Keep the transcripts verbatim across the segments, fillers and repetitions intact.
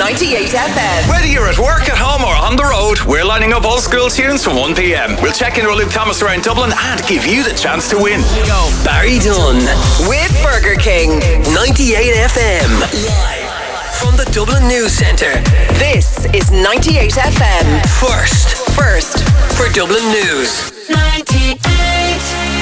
ninety-eight F M. Whether you're at work, at home or on the road, we're lining up old school tunes from one p.m. We'll check in with Luke Thomas around Dublin and give you the chance to win. Go. Barry Dunn With Burger King. ninety-eight F M. Live from the Dublin News Centre. This is ninety-eight F M. First. First. For Dublin News. ninety-eight.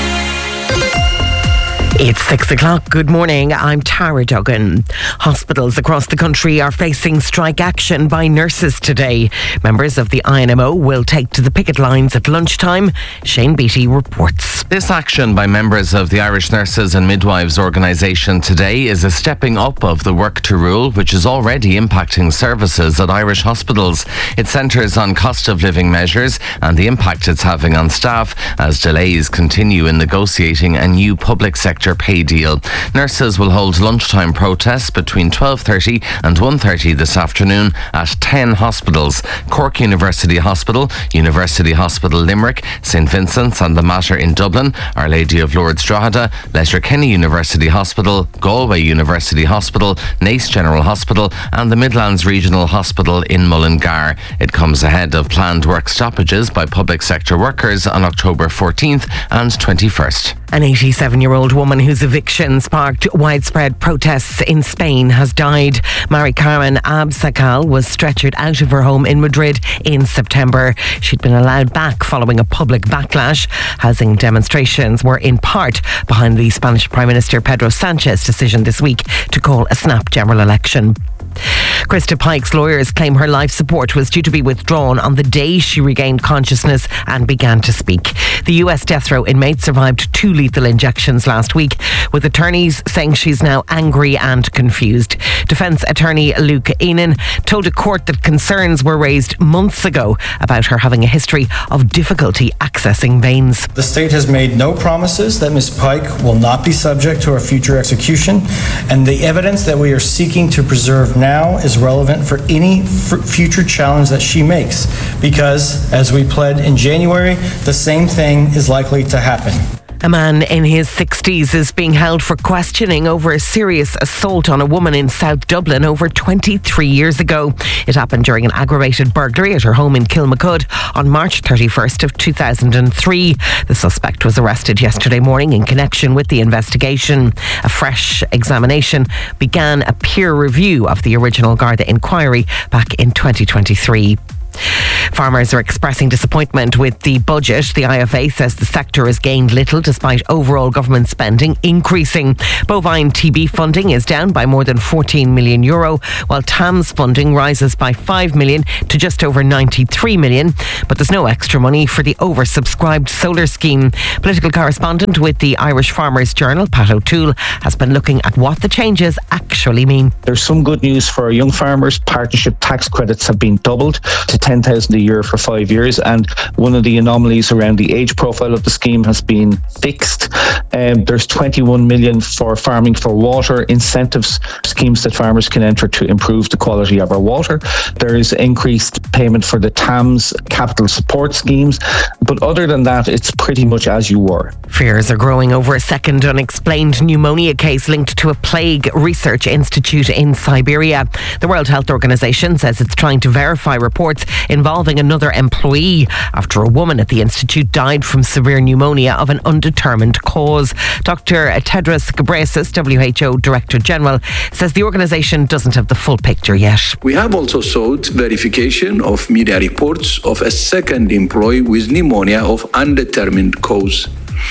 It's six o'clock. Good morning. I'm Tara Duggan. Hospitals across the country are facing strike action by nurses today. Members of the I N M O will take to the picket lines at lunchtime. Shane Beattie reports. This action by members of the Irish Nurses and Midwives organisation today is a stepping up of the work to rule, which is already impacting services at Irish hospitals. It centres on cost of living measures and the impact it's having on staff as delays continue in negotiating a new public sector pay deal. Nurses will hold lunchtime protests between twelve thirty and one thirty this afternoon at ten hospitals: Cork University Hospital, University Hospital Limerick, St Vincent's and the Mater in Dublin, Our Lady of Lourdes Drogheda, Letterkenny University Hospital, Galway University Hospital, Naas General Hospital and the Midlands Regional Hospital in Mullingar. It comes ahead of planned work stoppages by public sector workers on October fourteenth and twenty-first. An eighty-seven-year-old woman whose eviction sparked widespread protests in Spain has died. Mari Carmen Abascal was stretchered out of her home in Madrid in September. She'd been allowed back following a public backlash. Housing demonstrations were in part behind the Spanish Prime Minister Pedro Sanchez's decision this week to call a snap general election. Krista Pike's lawyers claim her life support was due to be withdrawn on the day she regained consciousness and began to speak. The U S death row inmate survived two lethal injections last week, with attorneys saying she's now angry and confused. Defence attorney Luke Enan told a court that concerns were raised months ago about her having a history of difficulty accessing veins. The state has made no promises that Miz Pike will not be subject to a future execution, and the evidence that we are seeking to preserve now now is relevant for any f- future challenge that she makes, because, as we pled in January, the same thing is likely to happen. A man in his sixties is being held for questioning over a serious assault on a woman in South Dublin over twenty-three years ago. It happened during an aggravated burglary at her home in Kilmacud on March thirty-first of two thousand three. The suspect was arrested yesterday morning in connection with the investigation. A fresh examination began a peer review of the original Garda inquiry back in twenty twenty-three. Farmers are expressing disappointment with the budget. The I F A says the sector has gained little despite overall government spending increasing. Bovine T B funding is down by more than fourteen million euro, while T A M S funding rises by five million to just over ninety-three million. But there's no extra money for the oversubscribed solar scheme. Political correspondent with the Irish Farmers Journal, Pat O'Toole, has been looking at what the changes actually mean. There's some good news for young farmers. Partnership tax credits have been doubled to ten thousand a year for five years, and one of the anomalies around the age profile of the scheme has been fixed. Um, there's twenty-one million for farming for water incentives, schemes that farmers can enter to improve the quality of our water. There is increased payment for the T A M S capital support schemes, but other than that, it's pretty much as you were. Fears are growing over a second unexplained pneumonia case linked to a plague research institute in Siberia. The World Health Organization says it's trying to verify reports involving another employee after a woman at the institute died from severe pneumonia of an undetermined cause. Doctor Tedros Ghebreyesus, W H O Director General, says the organisation doesn't have the full picture yet. We have also sought verification of media reports of a second employee with pneumonia of undetermined cause.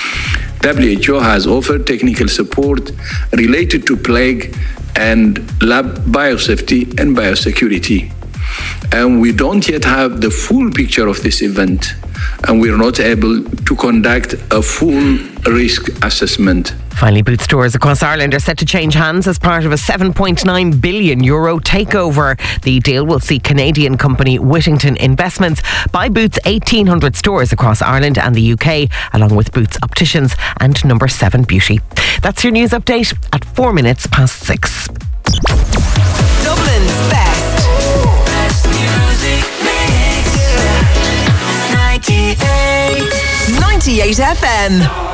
W H O has offered technical support related to plague and lab biosafety and biosecurity. And we don't yet have the full picture of this event, and we're not able to conduct a full risk assessment. Finally, Boots stores across Ireland are set to change hands as part of a seven point nine billion euro takeover. The deal will see Canadian company Whittington Investments buy Boots eighteen hundred stores across Ireland and the U K, along with Boots Opticians and Number seven Beauty. That's your news update at four minutes past six. Dublin's best. Best music mix. ninety-eight. ninety-eight F M.